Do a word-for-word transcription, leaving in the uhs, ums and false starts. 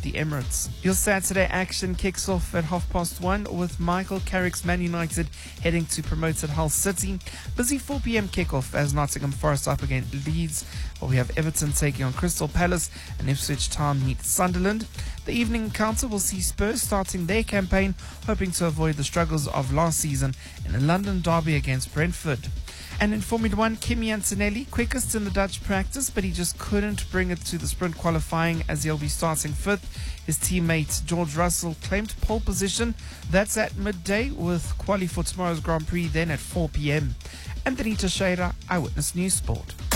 the Emirates. Your Saturday action kicks off at half past one with Michael Carrick's Man United heading to promoted Hull City. Busy four p.m. kickoff as Nottingham Forest up against Leeds, while we have Everton taking on Crystal Palace and Ipswich Town meet Sunderland. The evening encounter will see Spurs starting their campaign, hoping to avoid the struggles of last season in a London derby against Brentford. And in Formula One, Kimi Antonelli, quickest in the Dutch practice, but he just couldn't bring it to the sprint qualifying as he'll be starting fifth. His teammate George Russell claimed pole position. That's at midday, with quali for tomorrow's Grand Prix then at four p.m. Anthony Teixeira, Eyewitness News Sport.